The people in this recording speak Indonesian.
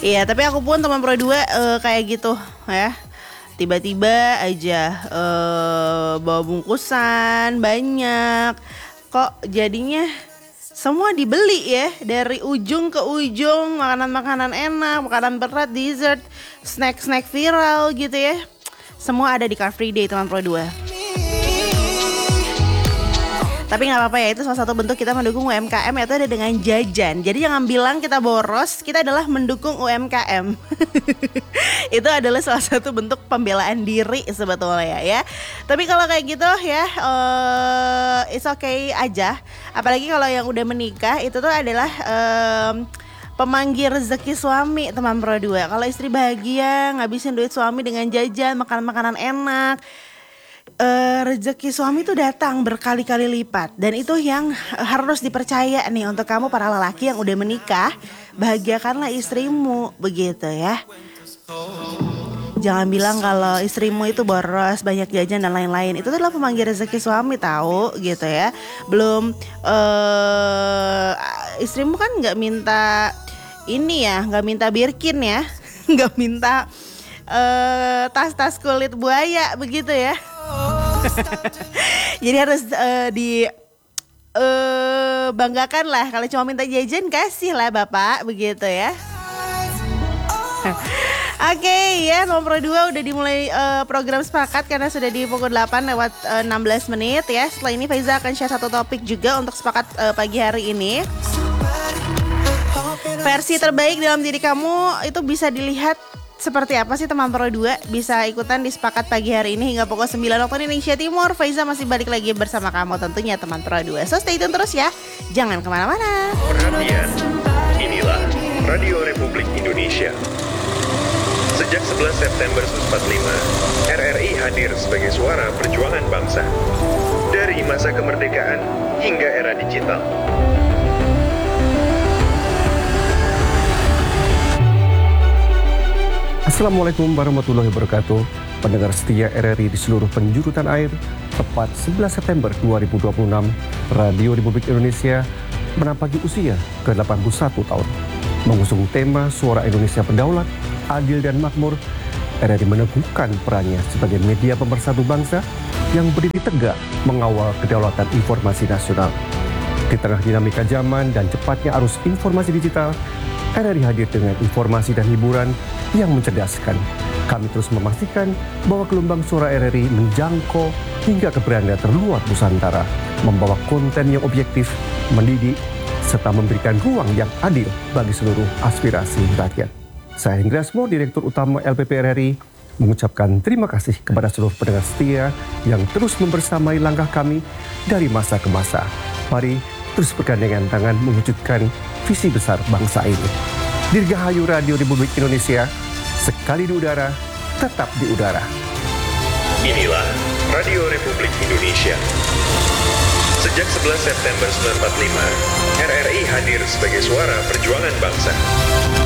Iya, tapi aku pun teman Pro 2 kayak gitu ya. Tiba-tiba aja bawa bungkusan banyak. Kok jadinya semua dibeli ya, dari ujung ke ujung, makanan-makanan enak, makanan berat, dessert, snack-snack viral gitu ya. Semua ada di Car Free Day teman Pro 2. Tapi gak apa-apa ya, itu salah satu bentuk kita mendukung UMKM, yaitu ada dengan jajan. Jadi jangan bilang kita boros, kita adalah mendukung UMKM. Itu adalah salah satu bentuk pembelaan diri sebetulnya ya. Tapi kalau kayak gitu ya, it's okay aja. Apalagi kalau yang udah menikah, itu tuh adalah pemanggil rezeki suami teman Pro 2. Kalau istri bahagia, ngabisin duit suami dengan jajan, makanan-makanan enak, rezeki suami itu datang berkali-kali lipat. Dan itu yang harus dipercaya nih untuk kamu para lelaki yang udah menikah. Bahagiakanlah istrimu, begitu ya. Jangan bilang kalau istrimu itu boros, banyak jajan dan lain-lain. Itu adalah pemanggil rezeki suami tahu gitu ya. Belum istrimu kan gak minta ini ya, gak minta Birkin ya. Gak minta tas-tas kulit buaya begitu ya. Jadi harus banggakan lah. Kalau cuma minta jajan, kasih lah bapak, begitu ya. Oke ya, nomor 2 udah dimulai program sepakat karena sudah di pukul 8 lewat 16 menit ya. Setelah ini Faiza akan share satu topik juga untuk sepakat pagi hari ini. Versi terbaik dalam diri kamu itu bisa dilihat seperti apa sih teman Pro 2? Bisa ikutan di sepakat pagi hari ini hingga pukul 9 waktu Indonesia Timur. Faiza masih balik lagi bersama kamu tentunya teman Pro 2. So stay tune terus ya, jangan kemana-mana. Perhatian, inilah Radio Republik Indonesia. Sejak 11 September 1945, RRI hadir sebagai suara perjuangan bangsa. Dari masa kemerdekaan hingga era digital. Assalamualaikum warahmatullahi wabarakatuh. Pendengar setia RRI di seluruh penjuru tanah air, tepat 11 September 2026, Radio Republik Indonesia menampaki usia ke-81 tahun. Mengusung tema Suara Indonesia Berdaulat, Adil dan Makmur, RRI meneguhkan perannya sebagai media pemersatu bangsa yang berdiri tegak mengawal kedaulatan informasi nasional. Di tengah dinamika zaman dan cepatnya arus informasi digital, RRI hadir dengan informasi dan hiburan yang mencerdaskan. Kami terus memastikan bahwa gelombang suara RRI menjangkau hingga ke beranda terluar Nusantara, membawa konten yang objektif, mendidik, serta memberikan ruang yang adil bagi seluruh aspirasi rakyat. Saya Hendra Asmo, Direktur Utama LPP RRI, mengucapkan terima kasih kepada seluruh pendengar setia yang terus membersamai langkah kami dari masa ke masa. Mari terus bergandengan tangan mewujudkan visi besar bangsa ini. Dirgahayu Radio Republik Indonesia, sekali di udara, tetap di udara. Inilah Radio Republik Indonesia. Sejak 11 September 1945, RRI hadir sebagai suara perjuangan bangsa.